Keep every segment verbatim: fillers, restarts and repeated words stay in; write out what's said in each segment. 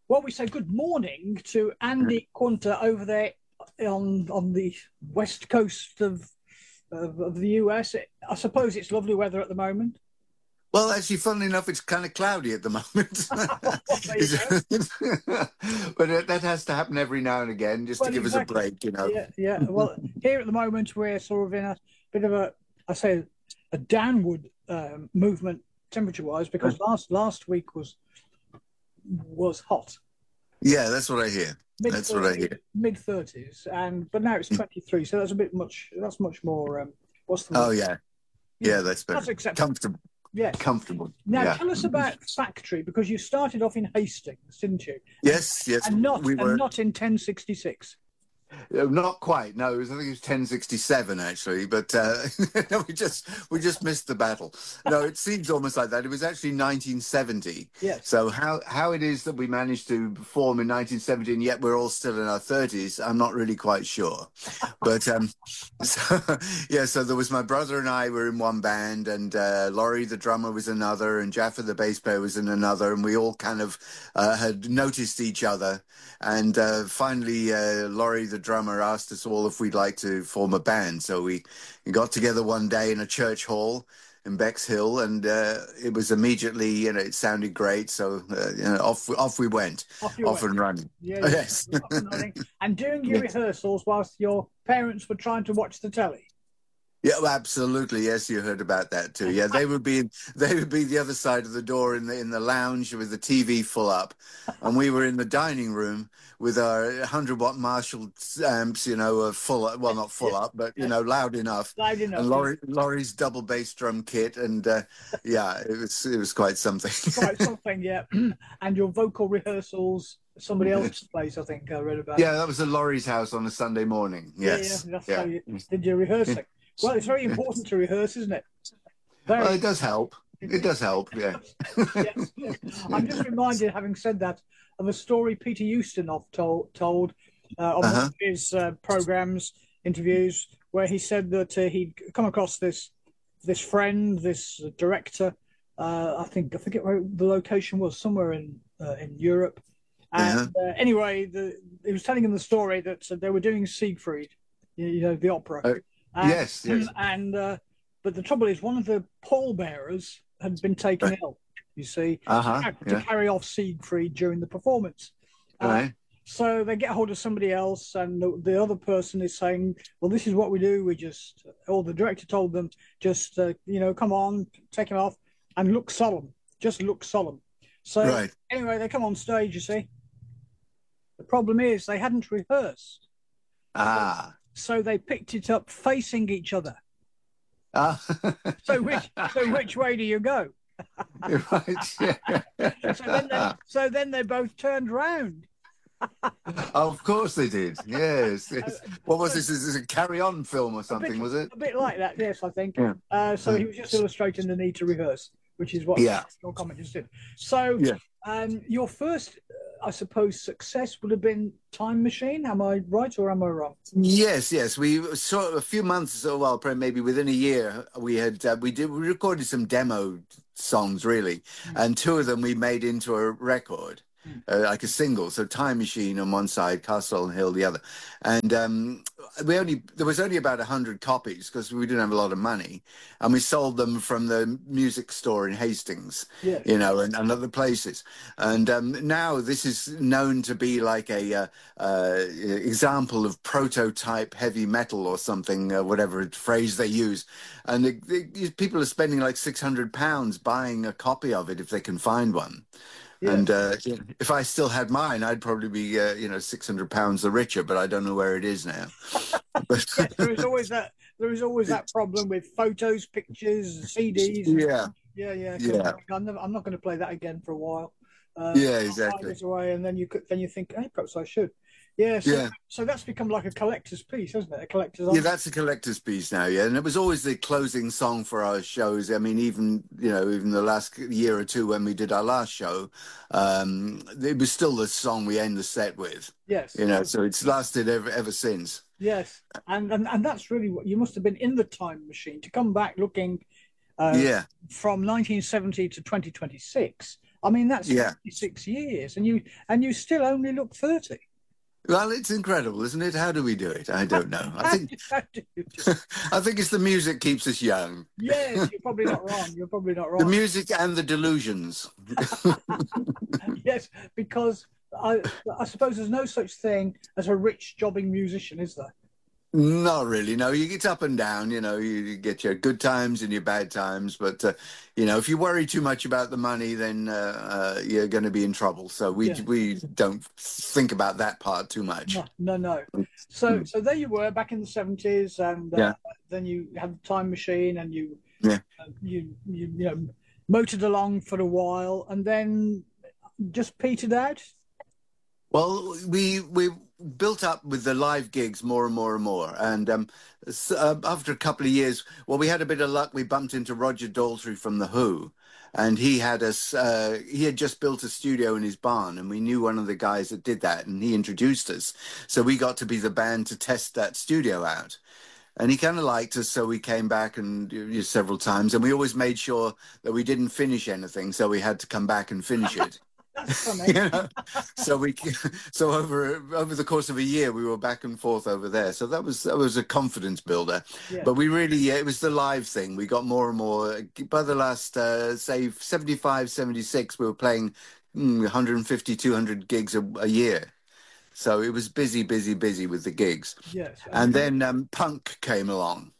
Well, we say good morning to Andy Quinter over there on on the west coast of of, of the U S. I suppose it's lovely weather at the moment. Well, actually, funnily enough, it's kind of cloudy at the moment. But that has to happen every now and again, just Well, to give us a exactly. break, you know. Yeah, yeah. Well, here at the moment, we're sort of in a bit of a, I say, a downward um, movement temperature-wise, because last last week was was hot. Yeah, that's what I hear. Mid That's what I hear. Mid thirties, and but now it's twenty-three, so that's a bit much. That's much more. Um, what's the? Oh yeah, you yeah, know, that's better. That's acceptable. Comfortable. Yes. Comfortable. Now Yeah. tell us about Factory, because you started off in Hastings, didn't you? Yes, yes. And not we were and not in ten sixty-six. Uh, Not quite. No, it was, I think it was ten sixty-seven actually, but uh, no, we just we just missed the battle. No, it seems almost like that. It was actually nineteen seventy. Yes. So how how it is that we managed to perform in nineteen seventy and yet we're all still in our thirties, I'm not really quite sure. But um, so, yeah, so there was my brother and I were in one band, and uh, Laurie the drummer was another, and Jaffa the bass player was in another, and we all kind of uh, had noticed each other. And uh, finally, uh, Laurie, the drummer, asked us all if we'd like to form a band. So we, we got together one day in a church hall in Bexhill, and uh, it was immediately, you know, it sounded great. So uh, you know, off off we went, Off you off went. and running. Yeah, yeah. Yes. Off and running. And doing your Yes. rehearsals whilst your parents were trying to watch the telly. Yeah, well, absolutely. Yes, you heard about that too. Yeah, they would be they would be the other side of the door in the in the lounge with the T V full up, and we were in the dining room with our one hundred watt Marshall amps, you know, uh, full up, well, not full Yeah, up, but you yeah. know, loud enough. Loud enough. And Laurie, Laurie's double bass drum kit, and uh, yeah, it was it was quite something. Quite something, yeah. And your vocal rehearsals, somebody else's place, I think I read about. Yeah, that was at Laurie's house on a Sunday morning. Yes. Yeah, yeah. That's Yeah. how you did your rehearsing. Well, it's very important to rehearse, isn't it? Very. Well, it does help. It does help. Yeah. Yes, yes. I'm just reminded, having said that, of a story Peter Ustinov told told uh, on one Uh-huh. of his uh, programs, interviews, where he said that uh, he'd come across this this friend, this director. Uh, I think I forget where the location was, somewhere in uh, in Europe. And Uh-huh. uh, anyway, the, he was telling him the story that uh, they were doing Siegfried, you you know, the opera. Uh, And, yes, yes. And uh, but the trouble is, one of the pallbearers had been taken ill. You see, Uh-huh. to, Yeah. to carry off Siegfried during the performance. Uh, Right. So they get hold of somebody else, and the, the other person is saying, "Well, this is what we do. We just," or the director told them, "Just uh, you know, come on, take him off, and look solemn. Just look solemn." So Right. anyway, they come on stage. You see, the problem is they hadn't rehearsed. Ah. So they picked it up facing each other. Ah. So which so which way do you go? Right. Yeah. So then they, so then they both turned round. Of course they did. Yes. yes. What was this? Is this a carry-on film or A something? bit, Was it? a bit like that, yes, I think. Yeah. Uh, so he was just illustrating the need to rehearse, which is what Yeah. your comment just did. So Yeah. um, your first, uh, I suppose, success would have been Time Machine. Am I right or am I wrong? Yes, yes. We saw a few months, or well, probably maybe within a year, we had uh, we did we recorded some demo songs really, and two of them we made into a record. Uh, like a single, so Time Machine on one side, Castle on Hill the other, and um, we only there was only about a hundred copies because we didn't have a lot of money, and we sold them from the music store in Hastings, Yes. you know, and, and other places. And um, now this is known to be like a uh, uh, example of prototype heavy metal or something, uh, whatever phrase they use, and the, the, people are spending like six hundred pounds buying a copy of it if they can find one. Yes. And uh, if I still had mine, I'd probably be, uh, you know, six hundred pounds the richer. But I don't know where it is now. But Yes, there is always that. There is always that problem with photos, pictures, C Ds. yeah, Yeah, yeah. yeah, I'm, never, I'm not going to play that again for a while. Uh, yeah, I'll exactly. hide it away, and then you could, then you think, hey, perhaps I should. Yeah, so, Yeah. so that's become like a collector's piece, hasn't it? A collector's. Yeah, that's a collector's piece now. Yeah, and it was always the closing song for our shows. I mean, even you know, even the last year or two when we did our last show, um, it was still the song we end the set with. Yes. You know, so it's lasted ever ever since. Yes, and and, and that's really what you must have been in the time machine to come back looking. Uh, Yeah. From nineteen seventy to twenty twenty-six, I mean, that's Yeah. fifty-six years, and you and you still only look thirty. Well, it's incredible, isn't it? How do we do it? I don't know. I How think do, how do you do? I think it's the music keeps us young. Yes, you're probably not wrong. You're probably not The wrong. music and the delusions. Yes, because I I suppose there's no such thing as a rich jobbing musician, is there? Not really. No, you get up and down. You know, you, you get your good times and your bad times. But uh, you know, if you worry too much about the money, then uh, uh, you're going to be in trouble. So we Yeah. we don't think about that part too much. No, no, no. So, Mm. so there you were back in the seventies, and uh, Yeah, then you had the time machine, and you, yeah. uh, you, you, you know, motored along for a while, and then just petered out. Well, we we built up with the live gigs more and more and more, and um, s uh, after a couple of years, well, we had a bit of luck. We bumped into Roger Daltrey from the Who, and he had us. Uh, he had just built a studio in his barn, and we knew one of the guys that did that, and he introduced us. So we got to be the band to test that studio out. And he kind of liked us, so we came back and uh, several times, and we always made sure that we didn't finish anything, so we had to come back and finish it. That's You funny. know, so we so over over the course of a year we were back and forth over there. So that was that was a confidence builder. Yeah, But we really, yeah, it was the live thing. We got more and more. By the last uh, say seventy-five, seventy-six, we were playing mm, one hundred fifty, two hundred gigs a, a year. So it was busy, busy, busy with the gigs. yes, and And you, then um, punk came along,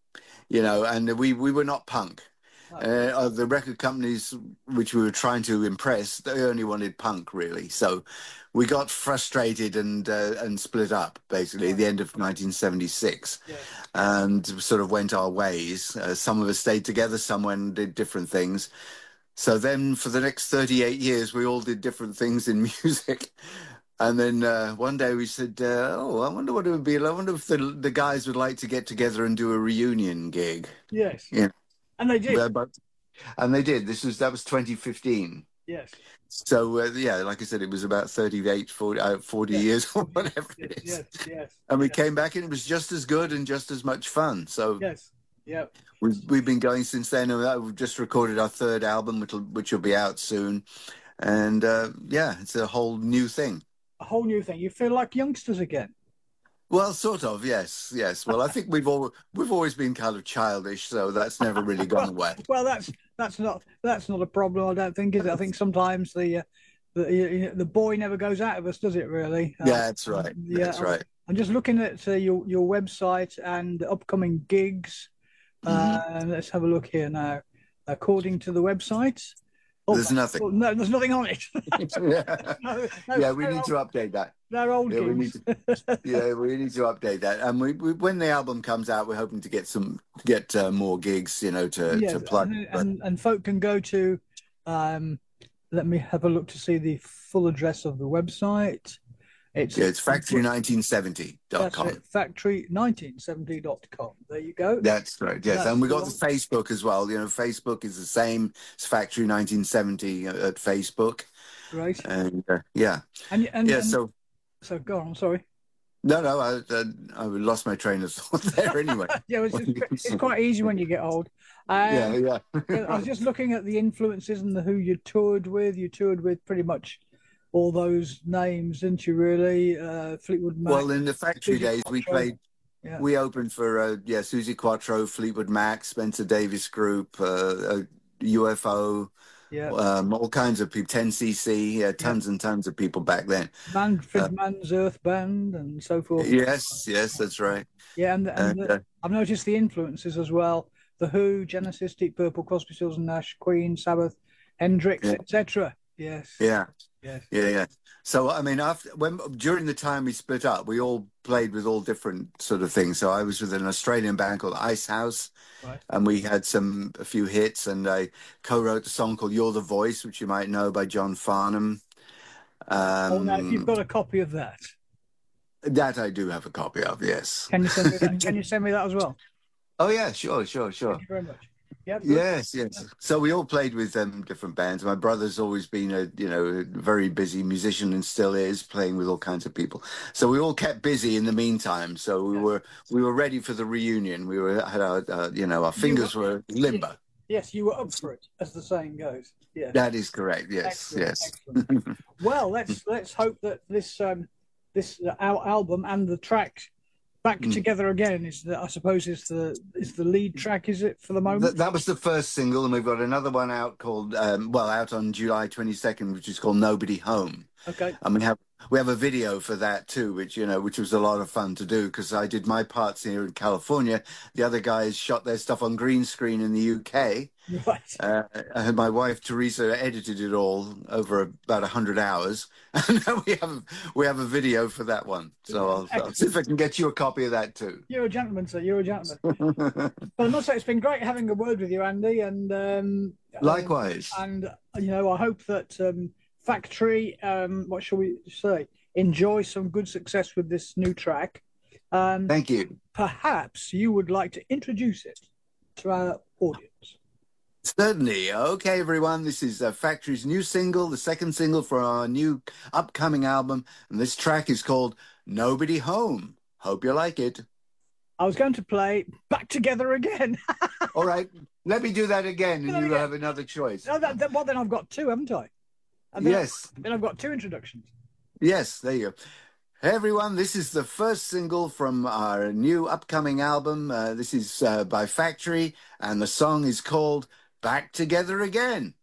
you know, and we we were not punk. uh, Uh, uh, the record companies which we were trying to impress, they only wanted punk, really. So we got frustrated and uh, and split up, basically, at right, the end of nineteen seventy-six, yes, and sort of went our ways. Uh, some of us stayed together, some went and did different things. So then for the next thirty-eight years, we all did different things in music. And then uh, one day we said, uh, oh, I wonder what it would be. I wonder if the, the guys would like to get together and do a reunion gig. yes, Yeah. and they did. But, and they did. This was that was twenty fifteen. Yes, So uh, yeah, like I said, it was about thirty-eight, forty, uh, forty yes, years or yes, whatever yes, it is. yes, yes, And we yes, came back and it was just as good and just as much fun. So yes, yeah. we've we've been going since then. And uh, we've just recorded our third album, which will which will be out soon. And uh, yeah, it's a whole new thing. A whole new thing. You feel like youngsters again. Well, sort of, yes, yes. Well, I think we've all we've always been kind of childish, so that's never really gone Well, away. well, that's that's not that's not a problem. I don't think, is it? I think sometimes the uh, the you know, the boy never goes out of us, does it? Really? Uh, Yeah, that's right. yeah. That's right. I'm just looking at uh, your your website and upcoming gigs. Hmm. Uh, let's have a look here now. According to the website, oh, There's nothing. oh no, there's nothing on it. Yeah, no, no, yeah. We they're need old, to update that. they're old Yeah, we need gigs. to. Yeah, we need to update that. And we, we when the album comes out, we're hoping to get some get uh, more gigs, you know, to to Yes, plug. and, But and and folk can go to. Um, let me have a look to see the full address of the website. It's yeah, it's factory nineteen seventy dot that's com. it, factory nineteen seventy dot com. There you go. That's right. Yes, That's and we the got one. the Facebook as well. You know, Facebook is the same as Factory nineteen seventy at Facebook. Great. And uh, yeah, And and, yeah. and So so go on. Sorry. no, no, I, I I lost my train of thought there. Anyway. Yeah, it's, just, it's quite easy when you get old. Yeah, Um, yeah. yeah, I was just looking at the influences and the who you toured with. You toured with pretty much all those names, didn't you? Really, uh, Fleetwood Mac, Well, in the factory Susie days, we Quatro. played. Yeah, We opened for uh, yeah, Susie Quattro, Fleetwood Mac, Spencer Davis Group, uh, uh, U F O, yeah, um, all kinds of people. ten C C, yeah, yeah. tons and tons of people back then. Uh, Manfred Mann's Earth Band and so forth. yes, yes, that's right. Yeah, and and And the, uh, I've noticed the influences as well. The Who, Genesis, Deep Purple, Crosby, Stills and Nash, Queen, Sabbath, Hendrix, yeah, et cetera. Yes, yeah. yes, Yeah, yeah. So I mean, after when during the time we split up, we all played with all different sort of things. So I was with an Australian band called Ice House, right. and we had some a few hits. And I co-wrote a song called "You're the Voice," which you might know by John Farnham. Oh, now if you've Um, got a copy of that, that I do have a copy of. Yes. can you send me that? Can you send me that as well? Oh yeah, sure, sure, sure. Thank you very much. Yeah, good. Yes, yes. So we all played with um, different bands. My brother's always been a you know a very busy musician and still is playing with all kinds of people. So we all kept busy in the meantime. So we Yes. were we were ready for the reunion. We were had our uh, you know our You fingers were, were limber. yes, you were up for it, as the saying goes. Yeah. That is correct. Yes, Excellent. yes. Excellent. Well, let's let's hope that this um, this uh, al- album and the track "Back Mm. Together Again" is the I suppose is the is the lead track, is it, for the Th- moment? that was the first single, and we've got another one out called, um, well, out on July twenty-second, which is called "Nobody Home." Okay. And we have we have a video for that too, which you know, which was a lot of fun to do because I did my parts here in California. The other guys shot their stuff on green screen in the U K. Right. Uh, and my wife Teresa edited it all over about a hundred hours, and now we have we have a video for that one. So I'll, I'll see if I can get you a copy of that too. You're a gentleman, sir. You're a gentleman. Well, I must say it's been great having a word with you, Andy, and um, Likewise. uh, and you know I hope that um, Factory, um, what shall we say, enjoy some good success with this new track. Um, Thank you. Perhaps you would like to introduce it to our audience. Certainly. Okay, everyone. This is uh, Factory's new single, the second single for our new upcoming album. And this track is called Nobody Home. Hope you like it. I was going to play Back Together Again. All right. Let me do that again, and you will have another choice. No, that, that, well, then I've got two, haven't I? And then Yes. I, then I've got two introductions. Yes, there you go. Hey everyone, this is the first single from our new upcoming album. Uh, this is uh, by Factory, and the song is called Back Together Again.